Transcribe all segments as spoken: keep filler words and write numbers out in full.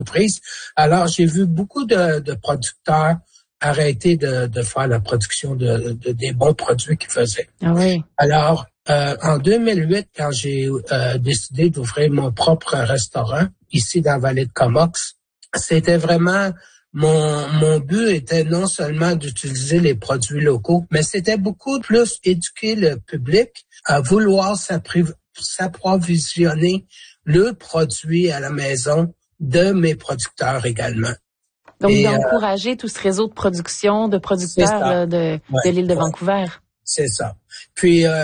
entreprises. Alors, j'ai vu beaucoup de, de producteurs arrêter de, de faire la production de, de des bons produits qu'ils faisaient. Ah oui. Alors, euh, en deux mille huit, quand j'ai euh, décidé d'ouvrir mon propre restaurant ici dans la vallée de Comox, c'était vraiment mon mon but était non seulement d'utiliser les produits locaux, mais c'était beaucoup plus éduquer le public à vouloir s'approvisionner le produit à la maison de mes producteurs également. Donc, Et, d'encourager euh, tout ce réseau de production, de producteurs là, de, ouais, de l'île de ouais, Vancouver. C'est ça. Puis, euh,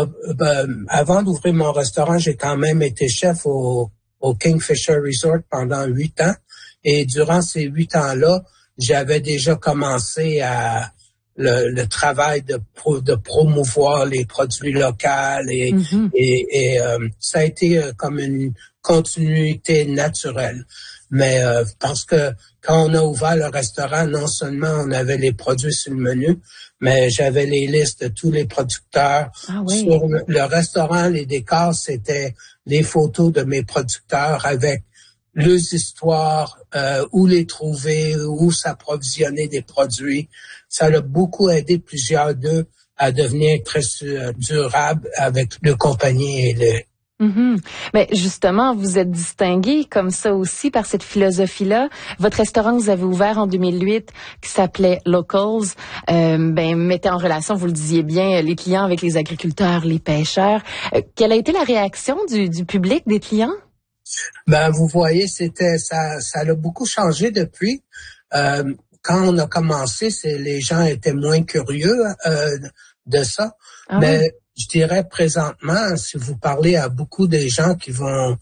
ben, avant d'ouvrir mon restaurant, j'ai quand même été chef au, au Kingfisher Resort pendant huit ans. Et durant ces huit ans-là, j'avais déjà commencé à le, le travail de, pro, de promouvoir les produits locaux et, mm-hmm. et, et euh, ça a été euh, comme une continuité naturelle. Mais euh, parce que quand on a ouvert le restaurant, non seulement on avait les produits sur le menu, mais j'avais les listes de tous les producteurs. Ah oui. Sur le, le restaurant, les décors, c'était les photos de mes producteurs avec leurs histoires, euh, où les trouver, où s'approvisionner des produits. Ça a beaucoup aidé plusieurs d'eux à devenir très euh, durables avec le compagnie et le Mm-hmm. Mais justement, vous êtes distingué comme ça aussi par cette philosophie-là. Votre restaurant que vous avez ouvert en deux mille huit, qui s'appelait Locals, euh, ben mettait en relation, vous le disiez bien, les clients avec les agriculteurs, les pêcheurs. Euh, quelle a été la réaction du, du public, des clients? Ben, vous voyez, c'était ça, ça a beaucoup changé depuis. Euh, quand on a commencé, c'est les gens étaient moins curieux euh, de ça, ah mais oui. Je dirais présentement, si vous parlez à beaucoup des gens qui vont,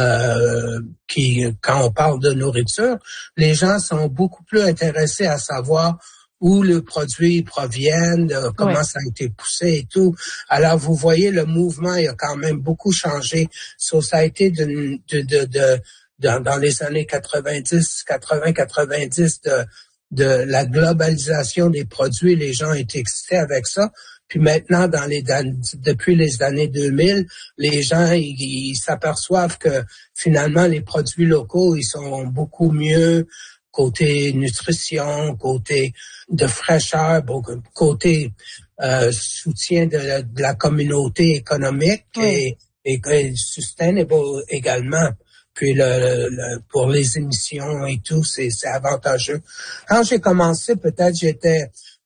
euh, qui, quand on parle de nourriture, les gens sont beaucoup plus intéressés à savoir où le produit provient, euh, comment ouais. ça a été poussé et tout. Alors, vous voyez, le mouvement, il a quand même beaucoup changé. So, ça a été de, de, de, de, de dans les années quatre-vingt-dix, quatre-vingts, quatre-vingt-dix, de, de la globalisation des produits. Les gens étaient excités avec ça. Puis maintenant, dans les depuis les années deux mille, les gens ils, ils s'aperçoivent que finalement les produits locaux ils sont beaucoup mieux côté nutrition, côté de fraîcheur, côté euh, soutien de la, de la communauté économique oui. et, et sustainable également. Puis le, le pour les émissions et tout, c'est, c'est avantageux. Quand j'ai commencé, peut-être j'étais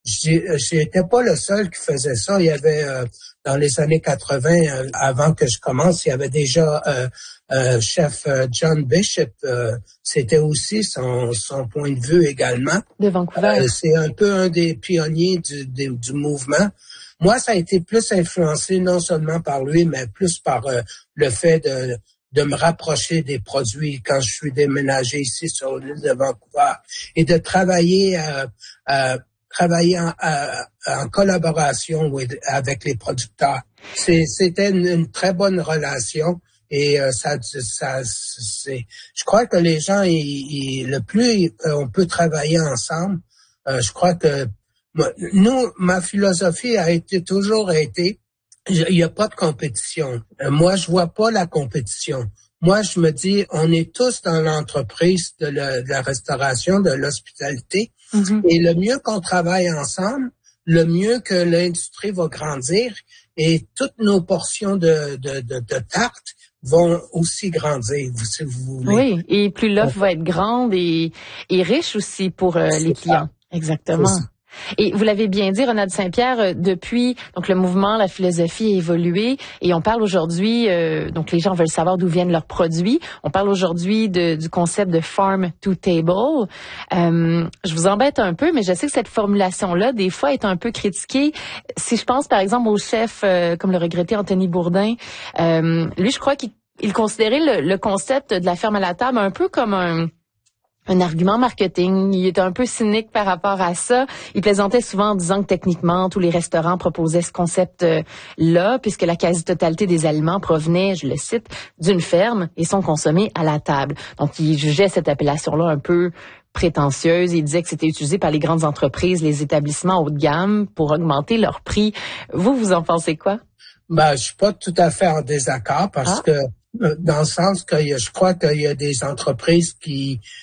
J'étais pas le seul qui faisait ça. Il y avait euh, dans les années quatre-vingts, euh, avant que je commence, il y avait déjà euh, euh, chef euh, John Bishop. Euh, c'était aussi son, son point de vue également. De Vancouver. Euh, c'est un peu un des pionniers du, du, du mouvement. Moi, ça a été plus influencé non seulement par lui, mais plus par euh, le fait de de me rapprocher des produits quand je suis déménagé ici sur l'île de Vancouver et de travailler euh, euh, travailler en, en collaboration avec les producteurs. C'est, c'était une, une très bonne relation et euh, ça, ça, c'est. Je crois que les gens, ils, ils, le plus on peut travailler ensemble, euh, je crois que nous, ma philosophie a été toujours été, il n'y a pas de compétition. Moi, je vois pas la compétition. Moi, je me dis, on est tous dans l'entreprise de, le, de la restauration, de l'hospitalité. Mm-hmm. Et le mieux qu'on travaille ensemble, le mieux que l'industrie va grandir et toutes nos portions de, de, de, de tarte vont aussi grandir, si vous voulez. Oui, et plus l'offre va être grande et, et riche aussi pour euh, les clients. Ça. Exactement. Et vous l'avez bien dit, Ronald Saint-Pierre, depuis donc le mouvement, la philosophie a évolué et on parle aujourd'hui, euh, donc les gens veulent savoir d'où viennent leurs produits. On parle aujourd'hui de, du concept de farm to table. Euh, je vous embête un peu, mais je sais que cette formulation-là, des fois, est un peu critiquée. Si je pense, par exemple, au chef, euh, comme le regretté Anthony Bourdin, euh, lui, je crois qu'il il considérait le, le concept de la ferme à la table un peu comme un... un argument marketing. Il était un peu cynique par rapport à ça. Il plaisantait souvent en disant que techniquement, tous les restaurants proposaient ce concept-là, puisque la quasi-totalité des aliments provenaient, je le cite, d'une ferme et sont consommés à la table. Donc, il jugeait cette appellation-là un peu prétentieuse. Il disait que c'était utilisé par les grandes entreprises, les établissements haut de gamme pour augmenter leur prix. Vous, vous en pensez quoi? Ben, je suis pas tout à fait en désaccord parce ah. que dans le sens que je crois qu'il y a des entreprises qui